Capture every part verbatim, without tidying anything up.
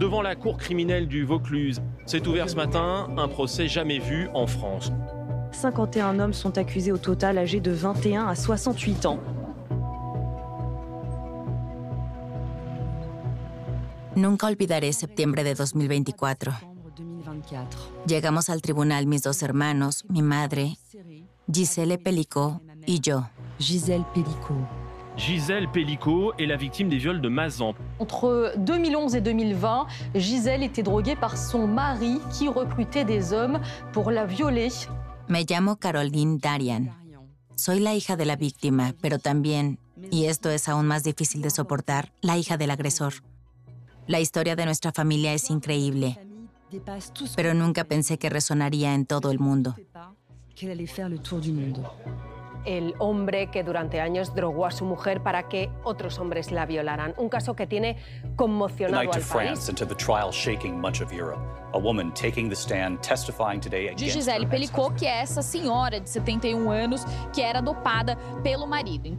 devant la cour criminelle du Vaucluse. S'est ouvert ce matin un procès jamais vu en France. cinquante et un hommes sont accusés au total, âgés de vingt et un à soixante-huit ans. Nunca olvidaré septiembre de dos mil veinticuatro. Llegamos al tribunal mis dos hermanos, mi madre, Gisèle Pelicot y yo. Gisèle Pelicot. Gisèle Pelicot est la victime des viols de Mazan. Entre deux mille onze et deux mille vingt, Gisèle était droguée par son mari qui recrutait des hommes pour la violer. Me llamo Caroline Darian. Soy la hija de la víctima, pero también, y esto es aún más difícil de soportar, la hija del agresor. La historia de nuestra familia es increíble, pero nunca pensé que resonaría en todo el mundo. El hombre que durante años drogó a su mujer para que otros hombres la violaran. Un caso que tiene conmocionado al país. De Gisèle Pelicot, que é essa senhora de setenta e um anos que era dopada pelo marido.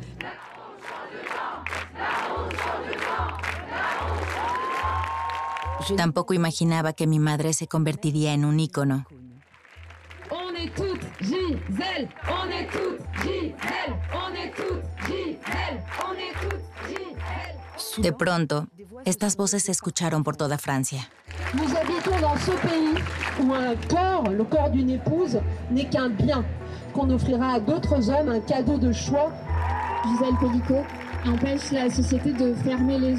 Tampoco imaginaba que mi madre se convertiría en un ícono. On est toutes Gisèle, on est toutes Gisèle, on est toutes Gisèle, on est toutes Gisèle. De pronto, estas voces se escucharon por toda Francia. Nous habitons dans ce pays où un corps, le corps d'une épouse, n'est qu'un bien, qu'on offrira à d'autres hommes, un cadeau de choix. Gisèle Pelicot empêche la société de fermer les